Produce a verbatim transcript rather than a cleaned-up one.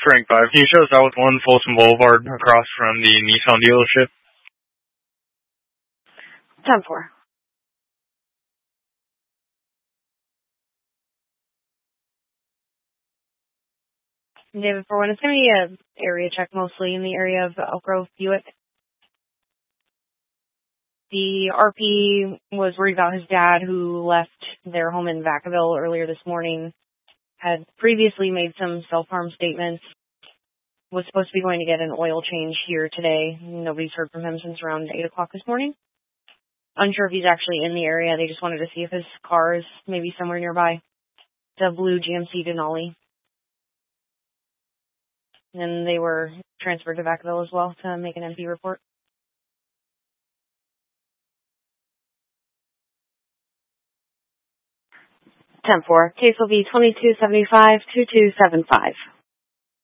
Frank five, can you show us out with one Folsom Boulevard across from the Nissan dealership? ten four. David for one, it's going to be an area check mostly in the area of Elk Grove, Buick. The R P was worried about his dad, who left their home in Vacaville earlier this morning, had previously made some self-harm statements, was supposed to be going to get an oil change here today. Nobody's heard from him since around eight o'clock this morning. Unsure if he's actually in the area. They just wanted to see if his car is maybe somewhere nearby. It's a blue G M C Denali. And they were transferred to Vacaville as well to make an M P report. ten four. Case will be twenty-two seventy-five, twenty-two seventy-five.